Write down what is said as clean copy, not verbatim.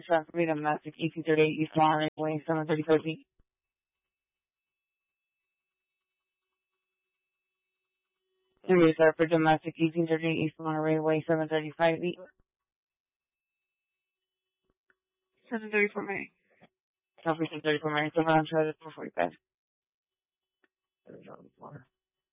Sean Freedom, Domestic, 1838 East Monterey Way, 735 feet. Three, sir, for Domestic, 1838 East Monterey Way, 735 feet. 734 Mary. South Precinct 34, Mary, 745.